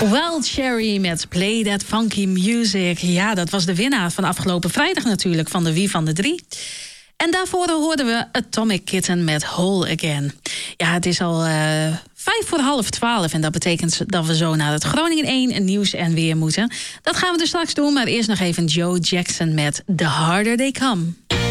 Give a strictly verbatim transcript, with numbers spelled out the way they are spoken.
Wild Cherry met Play That Funky Music. Ja, dat was de winnaar van afgelopen vrijdag natuurlijk, van de Wie van de Drie. En daarvoor hoorden we Atomic Kitten met Whole Again. Ja, het is al uh, vijf voor half twaalf en dat betekent dat we zo naar het Groningen één nieuws en weer moeten. Dat gaan we dus straks doen, maar eerst nog even Joe Jackson met The Harder They Come.